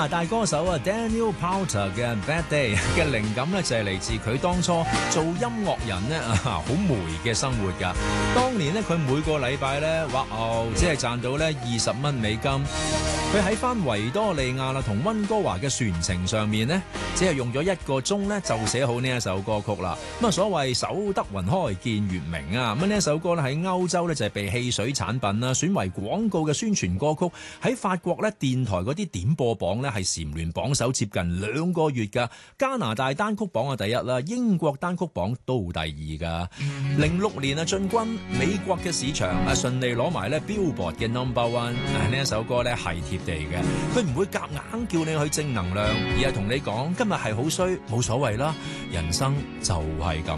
拿大歌手Daniel Powter 嘅 Bad Day 嘅靈感咧就係嚟自佢當初做音樂人咧好霉嘅生活㗎。當年咧佢每個禮拜咧只係賺到咧20蚊美金。佢喺翻維多利亞啦同溫哥華嘅船程上面呢，只係用咗1個鐘咧就寫好呢一首歌曲啦。咁啊所謂守得雲開見月明啊，咁呢一首歌咧喺歐洲咧就係被汽水產品啦選為廣告嘅宣傳歌曲，喺法國咧電台嗰啲點播榜咧係蟬聯榜首接近2個月噶，加拿大單曲榜第一啦，英國單曲榜都第2噶。06年啊進軍美國嘅市場啊，順利攞埋咧 Billboard 嘅 No.1。呢一首歌咧係貼地嘅，佢唔會夾硬叫你去正能量，而係同你講今日係好衰冇所謂啦，人生就係咁。